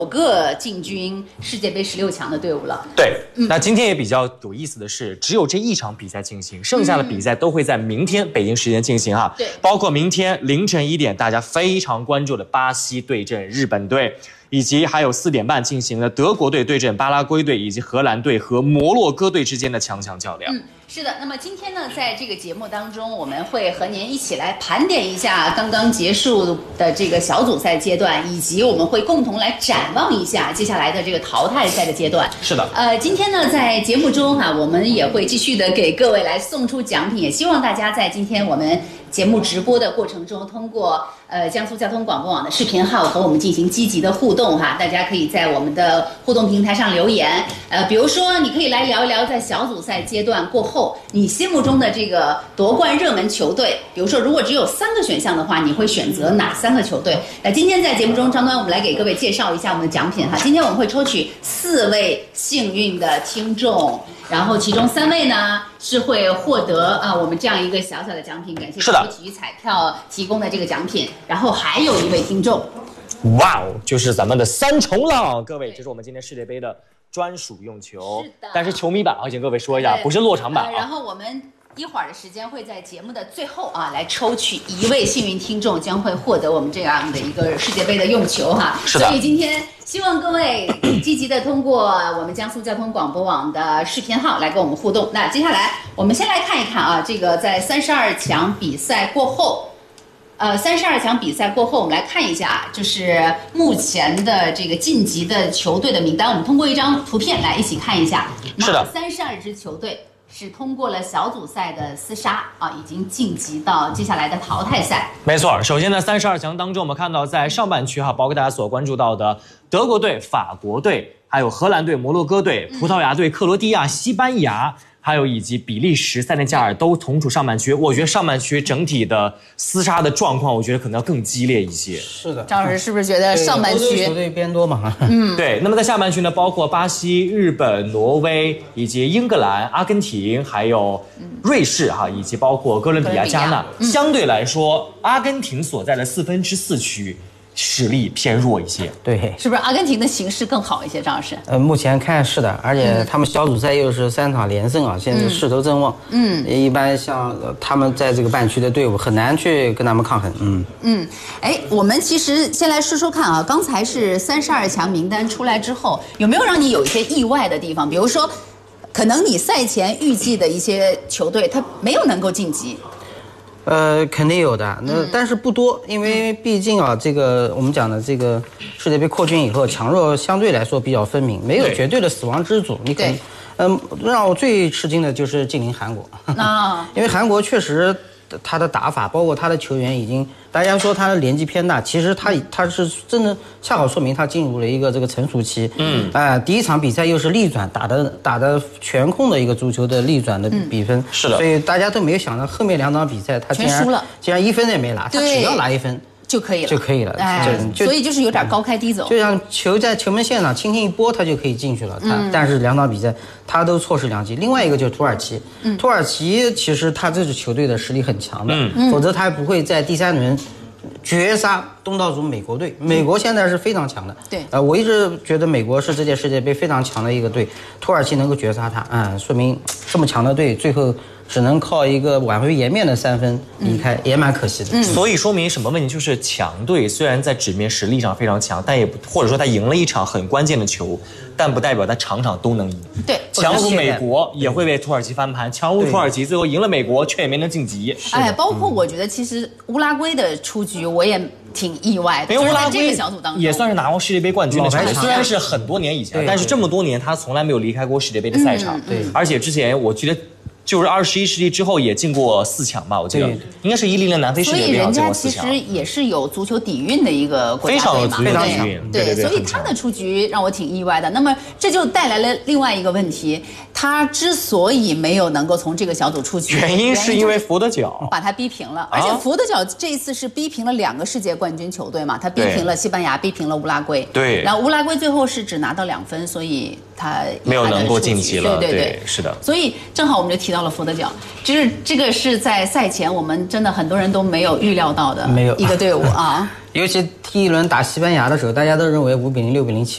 个进军世界杯16强的队伍了。 对，那今天也比较有意思的是，只有这一场比赛进行，剩下的比赛都会在明天北京时间进行哈。 对， 包括明天凌晨1点，大家非常关注的巴西对阵日本队，以及还有4点半进行的德国队对阵巴拉圭队，以及荷兰队和摩洛哥队之间的强强较量。 是的，那么今天呢，在这个节目当中，我们会和您一起来盘点一下刚刚结束的这个小组赛阶段，以及我们会共同来展望一下接下来的这个淘汰赛的阶段。 是的， 今天呢，在节目中我们也会继续的给各位来送出奖品，也希望大家在今天我们节目直播的过程中，通过江苏交通广播网的视频号和我们进行积极的互动大家可以在我们的互动平台上留言，比如说你可以来聊一聊在小组赛阶段过后，你心目中的这个夺冠热门球队，比如说如果只有3个选项的话，你会选择哪3个球队？那今天在节目中，张端我们来给各位介绍一下我们的奖品今天我们会抽取4位幸运的听众，然后其中3位呢是会获得我们这样一个小小的奖品，感谢中国体育彩票提供的这个奖品。然后还有1位听众， 哇哦，就是咱们的3重浪，各位，这是我们今天世界杯的专属用球。 是的， 但是球迷版请各位说一下，不是落场版然后我们一会儿的时间会在节目的最后来抽取1位幸运听众，将会获得我们这样的一个世界杯的用球是的， 所以今天希望各位积极的通过我们江苏交通广播网的视频号来跟我们互动。那接下来我们先来看一看这个在32强比赛过后。32强比赛过后，我们来看一下，就是目前的这个晋级的球队的名单。我们通过一张图片来一起看一下。 是的 ，32支球队是通过了小组赛的厮杀已经晋级到接下来的淘汰赛。 没错，首先呢，32强当中，我们看到在上半区包括大家所关注到的德国队、法国队，还有荷兰队、摩洛哥队、葡萄牙队、克罗地亚、西班牙。还有以及比利时、塞内加尔都同处上半区，我觉得上半区整体的厮杀的状况，我觉得可能要更激烈一些。 是的， 张老师是不是觉得上半区球队偏多嘛？ 对。那么在下半区呢，包括巴西、日本、挪威以及英格兰、阿根廷，还有瑞士以及包括哥伦比亚、加纳。相对来说，阿根廷所在的4分之4区。实力偏弱一些， 对， 是不是阿根廷的形势更好一些？张老师， 目前看是的，而且他们小组赛又是3场连胜现在势头正旺，一般像他们在这个半区的队伍很难去跟他们抗衡， 我们其实先来说说看刚才是32强名单出来之后，有没有让你有一些意外的地方？比如说，可能你赛前预计的一些球队，他没有能够晋级。 肯定有的，但是不多，因为毕竟这个我们讲的这个世界杯扩军以后，强弱相对来说比较分明，没有绝对的死亡之组。你可能，让我最吃惊的就是近邻韩国因为韩国确实他的打法，包括他的球员已经，大家说他的年纪偏大，其实他是真的恰好说明他进入了一个这个成熟期。第一场比赛又是逆转，打的全控的一个足球的逆转的比分， 是的， 所以大家都没有想到后面2场比赛他竟然1分也没拿，他只要拿1分。就可以了， 所以就是有点高开低走， 就像球在球门线上轻轻一拨，他就可以进去了。但是2场比赛他都错失良机。另外一个就是土耳其，土耳其其实他这支球队的实力很强的，否则他不会在第3轮绝杀东道主美国队。美国现在是非常强的， 对， 我一直觉得美国是这届世界杯非常强的一个队，土耳其能够绝杀他，说明这么强的队最后只能靠一个挽回颜面的3分离开，也蛮可惜的。 所以说明什么问题？就是强队虽然在纸面实力上非常强，但也不或者说他赢了一场很关键的球，但不代表他场场都能赢。 对， 强如美国也会被土耳其翻盘，强如土耳其最后赢了美国，却也没能晋级。 包括我觉得其实乌拉圭的出局，我也挺意外的， 因为乌拉圭这个小组当中也算是拿过世界杯冠军的球队，虽然是很多年以前，但是这么多年他从来没有离开过世界杯的赛场。而且之前我觉得。就是21世纪之后也进过4强吧，我记得应该是10年南非世界杯进过4强。所以人家其实也是有足球底蕴的一个国家队嘛， 非常有足球底蕴。 对，所以他的出局让我挺意外的。那么这就带来了另外一个问题，他之所以没有能够从这个小组出局， 原因是因为佛得角把他逼平了，而且佛得角这一次是逼平了2个世界冠军球队嘛，他逼平了西班牙，逼平了乌拉圭。 对， 然后乌拉圭最后是只拿到2分，所以他没有能够晋级了。 对， 是的。 所以正好我们就提到了佛得角。就是这个是在赛前我们真的很多人都没有预料到的一个队伍尤其第1轮打西班牙的时候，大家都认为5-0、6-0